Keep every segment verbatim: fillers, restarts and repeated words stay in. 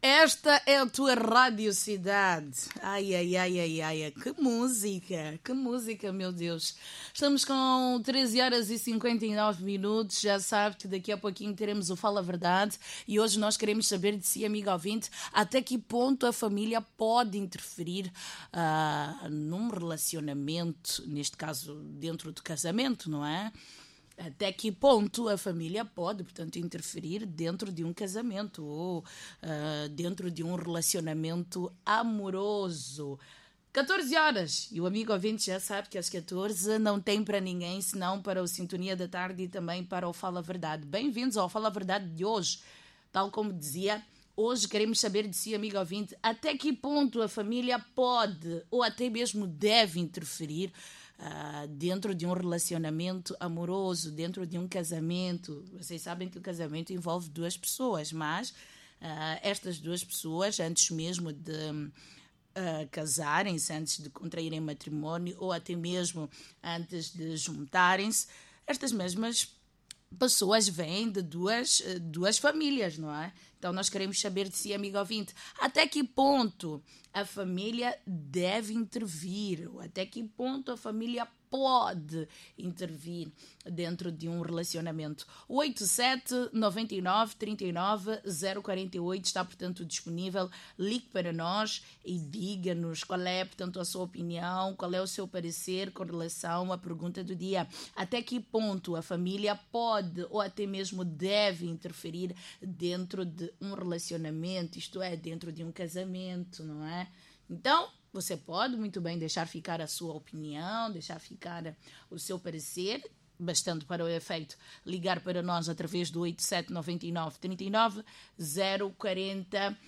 Esta é a tua Rádio Cidade. Ai, ai, ai, ai, ai, que música, que música, meu Deus. Estamos com treze horas e cinquenta e nove minutos, já sabe que daqui a pouquinho teremos o Fala Verdade e hoje nós queremos saber de si, amigo ouvinte, até que ponto a família pode interferir uh, num relacionamento, neste caso dentro do casamento, não é? Até que ponto a família pode, portanto, interferir dentro de um casamento ou uh, dentro de um relacionamento amoroso. catorze horas, e o amigo ouvinte já sabe que às catorze não tem para ninguém, senão para o Sintonia da Tarde e também para o Fala Verdade. Bem-vindos ao Fala Verdade de hoje. Tal como dizia, hoje queremos saber de si, amigo ouvinte, até que ponto a família pode ou até mesmo deve interferir Uh, dentro de um relacionamento amoroso, dentro de um casamento. Vocês sabem que o casamento envolve duas pessoas, mas uh, estas duas pessoas, antes mesmo de uh, casarem-se, antes de contraírem matrimónio ou até mesmo antes de juntarem-se, estas mesmas pessoas vêm de duas, duas famílias, não é? Então nós queremos saber de si, amigo ouvinte, até que ponto a família deve intervir, ou até que ponto a família pode intervir dentro de um relacionamento. O oito sete nove nove, três nove, zero quatro oito está, portanto, disponível. Ligue para nós e diga-nos qual é, portanto, a sua opinião, qual é o seu parecer com relação à pergunta do dia. Até que ponto a família pode ou até mesmo deve interferir dentro de um relacionamento, isto é, dentro de um casamento, não é? Então, você pode muito bem deixar ficar a sua opinião, deixar ficar o seu parecer, bastante para o efeito ligar para nós através do oito sete nove nove, três nove, zero quatro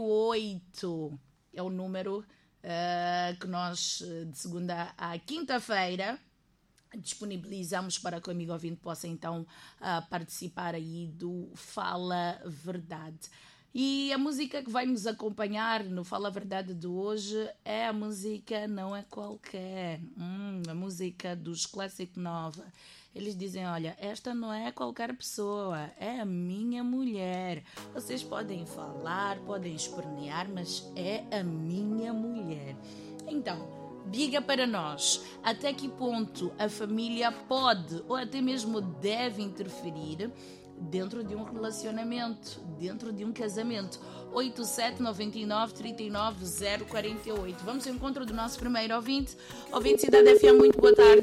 oito. É o número uh, que nós, de segunda à quinta-feira, disponibilizamos para que o amigo ouvinte possa então uh, participar aí do Fala Verdade. E a música que vai nos acompanhar no Fala Verdade de hoje é a música Não É Qualquer, hum, a música dos Classic Nova. Eles dizem, olha, esta não é qualquer pessoa, é a minha mulher. Vocês podem falar, podem espernear, mas é a minha mulher. Então, diga para nós, até que ponto a família pode ou até mesmo deve interferir dentro de um relacionamento, dentro de um casamento. oito sete nove nove, três nove, zero quatro oito. Vamos ao encontro do nosso primeiro ouvinte. Ouvinte Cidade F M, muito boa tarde.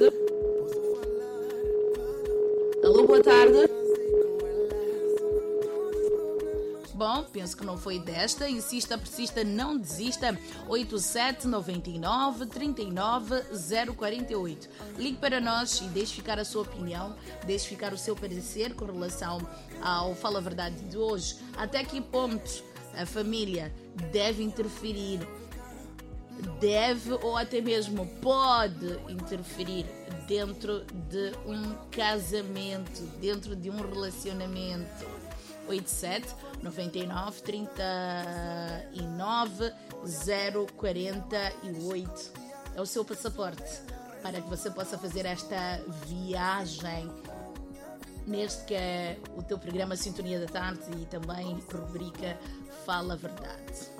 Alô, boa tarde. Bom, penso que não foi desta. Insista, persista, não desista. oito sete nove nove, três nove, zero quatro oito. Ligue para nós e deixe ficar a sua opinião, deixe ficar o seu parecer com relação ao Fala Verdade de hoje. Até que ponto a família deve interferir, deve ou até mesmo pode interferir dentro de um casamento, dentro de um relacionamento. oito sete nove nove, três nove, zero quatro oito. É o seu passaporte para que você possa fazer esta viagem neste que é o teu programa Sintonia da Tarde e também rubrica Fala Verdade.